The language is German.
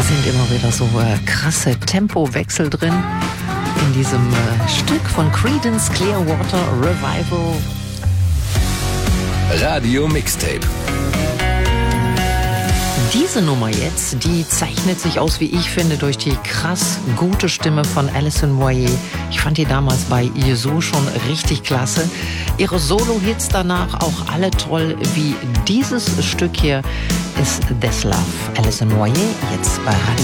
sind immer wieder so krasse Tempowechsel drin in diesem Stück von Creedence Clearwater Revival. Radio Mixtape. Diese Nummer jetzt, die zeichnet sich aus, wie ich finde, durch die krass gute Stimme von Alison Moyet. Ich fand die damals bei Yesu schon richtig klasse. Ihre Solo-Hits danach auch alle toll, wie dieses Stück hier ist This Love. Alison Moyet, jetzt bei Radio